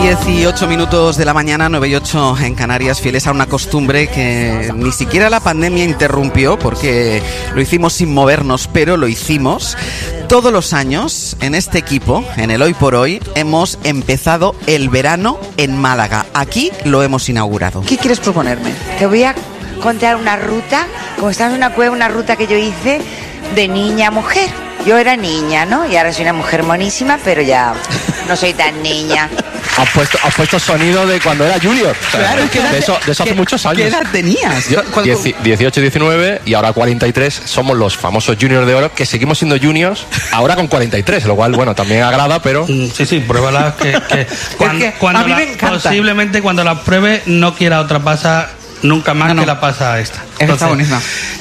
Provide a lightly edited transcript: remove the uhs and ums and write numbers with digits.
18 minutos de la mañana, 9 y 8 en Canarias, fieles a una costumbre que ni siquiera la pandemia interrumpió, porque lo hicimos sin movernos, pero lo hicimos. Todos los años, en este equipo, en el Hoy por Hoy, hemos empezado el verano en Málaga. Aquí lo hemos inaugurado. ¿Qué quieres proponerme? Te voy a contar una ruta, como estamos en una cueva, una ruta que yo hice de niña a mujer. Yo era niña, ¿no? Y ahora soy una mujer monísima, pero ya no soy tan niña. Has puesto sonido de cuando era junior. Claro, de eso hace muchos años. ¿Qué edad tenías? 18, 19 y ahora 43. Somos los famosos juniors de oro, que seguimos siendo juniors ahora con 43, lo cual, bueno, también agrada, pero... Sí, pruébala que cuando a mí me encanta. Posiblemente cuando la pruebe no quiera otra pasa nunca más que la pasa esta. Está bonita.